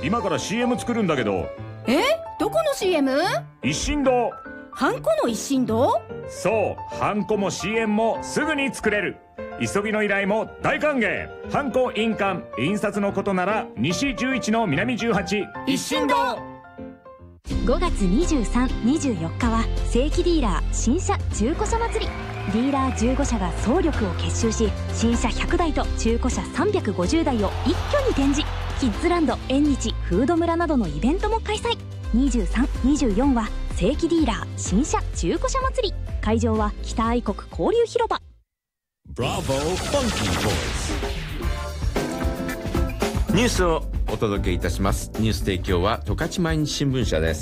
今から CM 作るんだけど。 どこの CM？ 一心堂。 ハンコの一心堂？ そう、ハンコも CM もすぐに作れる。急ぎの依頼も大歓迎。ハンコ印鑑印刷のことなら西11の南18一心堂。 5月23、24日は正規ディーラー新車中古車祭り。ディーラー15社が総力を結集し、新車100台と中古車350台を一挙に展示。キッズランド、縁日、フード村などのイベントも開催。23、24は正規ディーラー新車中古車祭り。会場は北愛国交流広場。 ブラボーファンキーボイス。ニュースをお届けいたします。ニュース提供は十勝毎日新聞社です。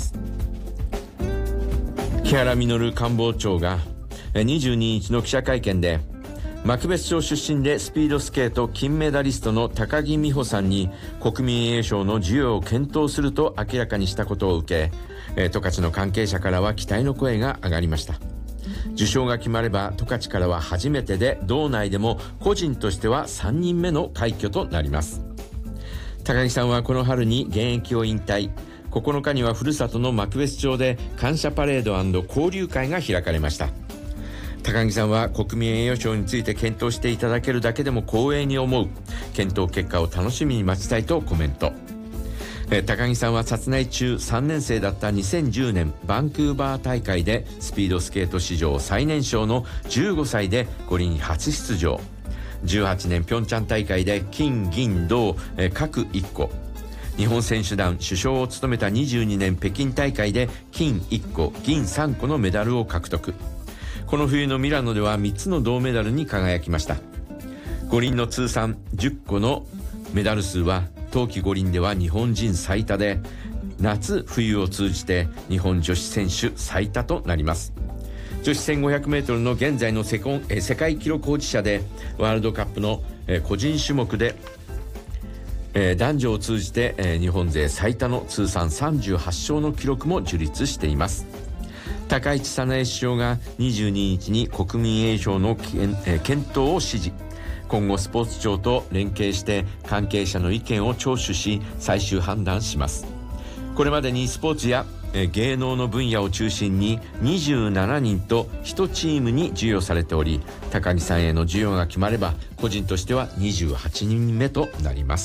木原稔官房長が22日の記者会見で、幕別町出身でスピードスケート金メダリストの高木美帆さんに国民栄誉賞の授与を検討すると明らかにしたことを受け、十勝の関係者からは期待の声が上がりました。受賞が決まれば十勝からは初めてで、道内でも個人としては3人目の快挙となります。高木さんはこの春に現役を引退。9日にはふるさとの幕別町で感謝パレード&交流会が開かれました。高木さんは国民栄誉賞について検討していただけるだけでも光栄に思う。検討結果を楽しみに待ちたいとコメント。高木さんは殺害中3年生だった2010年バンクーバー大会でスピードスケート史上最年少の15歳で五輪初出場。18年ピョンチャン大会で金銀銅各1個。日本選手団主将を務めた22年北京大会で金1個銀3個のメダルを獲得。この冬のミラノでは3つの銅メダルに輝きました。五輪の通算10個のメダル数は冬季五輪では日本人最多で、夏冬を通じて日本女子選手最多となります。女子 1500m の現在の世界記録保持者で、ワールドカップの個人種目で男女を通じて日本勢最多の通算38勝の記録も樹立しています。高市早苗首相が22日に国民栄誉賞の検討を指示。今後スポーツ庁と連携して関係者の意見を聴取し最終判断します。これまでにスポーツや芸能の分野を中心に27人と1チームに授与されており、高木さんへの授与が決まれば個人としては28人目となります。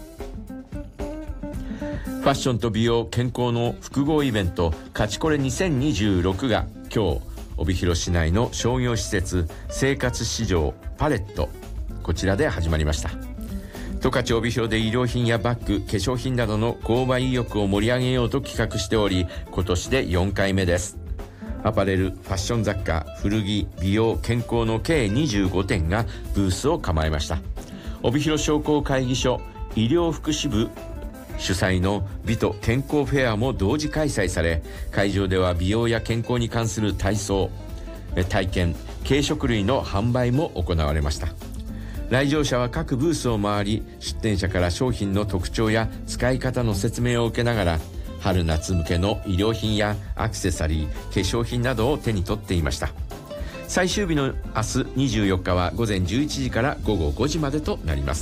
ファッションと美容健康の複合イベント勝ちこれ2026が今日帯広市内の商業施設生活市場パレット、こちらで始まりました。十勝帯広で衣料品やバッグ、化粧品などの購買意欲を盛り上げようと企画しており、今年で4回目です。アパレル、ファッション雑貨、古着、美容、健康の計25店がブースを構えました。帯広商工会議所医療福祉部主催の美と健康フェアも同時開催され、会場では美容や健康に関する体操、体験、軽食類の販売も行われました。来場者は各ブースを回り、出店者から商品の特徴や使い方の説明を受けながら、春夏向けの衣料品やアクセサリー、化粧品などを手に取っていました。最終日の明日24日は午前11時から午後5時までとなります。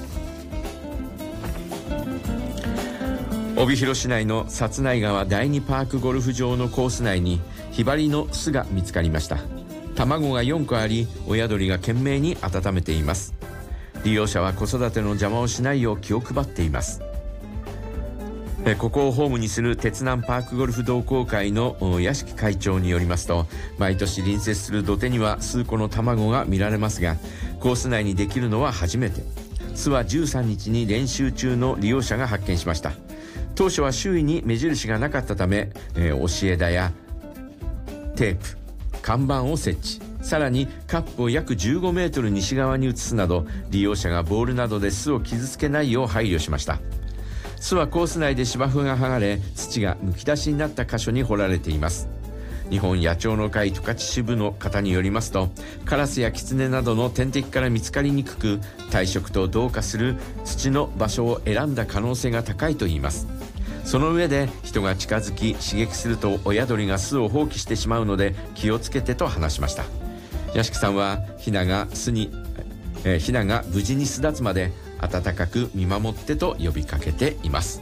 帯広市内の薩内川第2パークゴルフ場のコース内にヒバリの巣が見つかりました。卵が4個あり、親鳥が懸命に温めています。利用者は子育ての邪魔をしないよう気を配っています。ここをホームにする鉄南パークゴルフ同好会の屋敷会長によりますと、毎年隣接する土手には数個の卵が見られますが、コース内にできるのは初めて。巣は13日に練習中の利用者が発見しました。当初は周囲に目印がなかったため、押し枝やテープ、看板を設置、さらにカップを約15メートル西側に移すなど、利用者がボールなどで巣を傷つけないよう配慮しました。巣はコース内で芝生が剥がれ、土がむき出しになった箇所に掘られています。日本野鳥の会十勝支部の方によりますと、カラスやキツネなどの天敵から見つかりにくく、体色と同化する土の場所を選んだ可能性が高いといいます。その上で、人が近づき刺激すると親鳥が巣を放棄してしまうので気をつけてと話しました。屋敷さんはヒナが無事に巣立つまで温かく見守ってと呼びかけています。